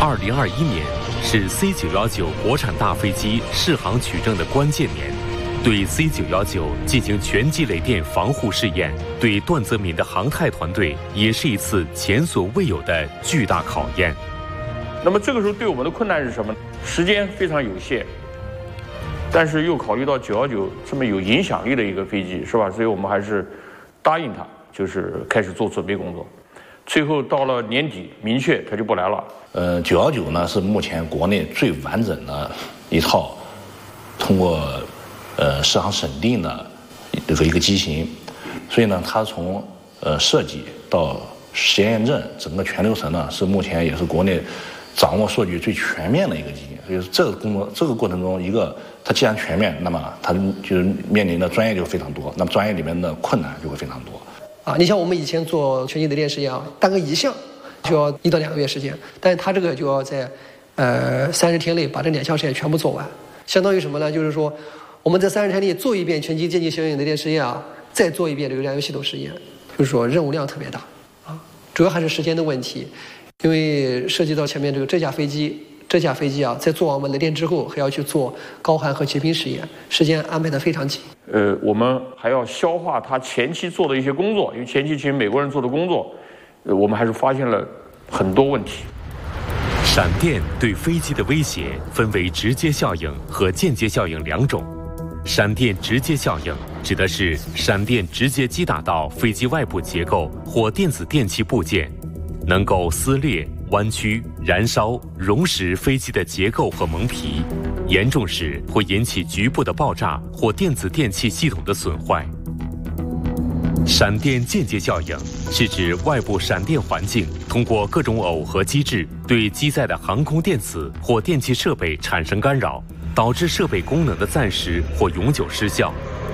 2021年是 C919国产大飞机试航取证的关键年，对 C919进行全机雷电防护试验，对段泽民的航太团队也是一次前所未有的巨大考验。 那么这个时候对我们的困难是什么呢？时间非常有限，但是又考虑到919这么有影响力的一个飞机，是吧？所以我们还是答应他，就是开始做准备工作。最后到了年底，明确他就不来了。 919呢是目前国内最完整的一套通过试航审定的一个机型，所以呢，它从设计到实验验证整个全流程呢，是目前也是国内掌握数据最全面的一个机型。所以这个过程中，它既然全面，那么它就是面临的专业就非常多，那么专业里面的困难就会非常多。 你像我们以前做全息雷电实验单个一项就要1到2个月时间，但是它这个就要在30天内把这2项实验全部做完，相当于什么呢？就是说我们在30天内做一遍全息间接效应雷电实验再做一遍这个燃油系统实验，就是说任务量特别大主要还是时间的问题，因为涉及到前面这架飞机在做完我们雷电之后，还要去做高寒和结冰实验，时间安排得非常紧。 我们还要消化他前期做的一些工作，因为前期其实美国人做的工作，我们还是发现了很多问题。 闪电对飞机的威胁分为直接效应和间接效应2种。闪电直接效应指的是闪电直接击打到飞机外部结构或电子电器部件，能够撕裂、弯曲、燃烧、溶蚀飞机的结构和蒙皮，严重时会引起局部的爆炸或电子电器系统的损坏。闪电间接效应是指外部闪电环境通过各种耦合机制对机载的航空电子或电气设备产生干扰，导致设备功能的暂时或永久失效，